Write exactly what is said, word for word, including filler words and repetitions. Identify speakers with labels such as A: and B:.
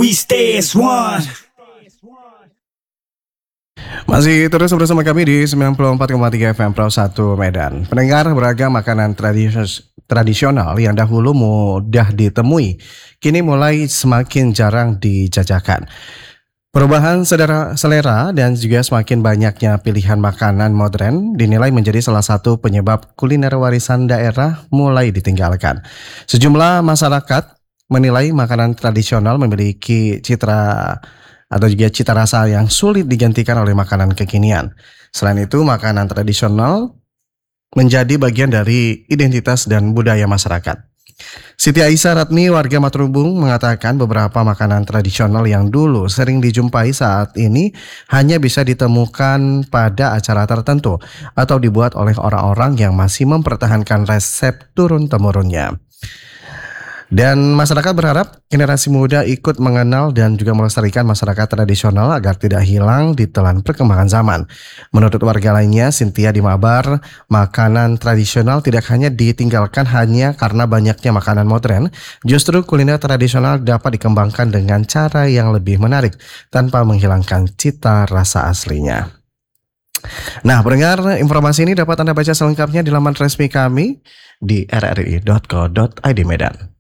A: We stay as one.
B: Masih terus bersama kami di sembilan puluh empat koma tiga F M Pro satu Medan. Pendengar, beragam makanan tradis- tradisional yang dahulu mudah ditemui, kini mulai semakin jarang dijajakan. Perubahan selera, selera dan juga semakin banyaknya pilihan makanan modern dinilai menjadi salah satu penyebab kuliner warisan daerah mulai ditinggalkan. Sejumlah masyarakat menilai makanan tradisional memiliki citra atau juga cita rasa yang sulit digantikan oleh makanan kekinian. Selain itu, makanan tradisional menjadi bagian dari identitas dan budaya masyarakat. Siti Aisyah Ratni, warga Matrubung, mengatakan beberapa makanan tradisional yang dulu sering dijumpai saat ini hanya bisa ditemukan pada acara tertentu atau dibuat oleh orang-orang yang masih mempertahankan resep turun-temurunnya. Dan masyarakat berharap generasi muda ikut mengenal dan juga melestarikan masyarakat tradisional agar tidak hilang di telan perkembangan zaman. Menurut warga lainnya, Cynthia di Mabar, makanan tradisional tidak hanya ditinggalkan hanya karena banyaknya makanan modern, justru kuliner tradisional dapat dikembangkan dengan cara yang lebih menarik tanpa menghilangkan cita rasa aslinya. Nah, pendengar, informasi ini dapat Anda baca selengkapnya di laman resmi kami di r r i dot co dot i d Medan.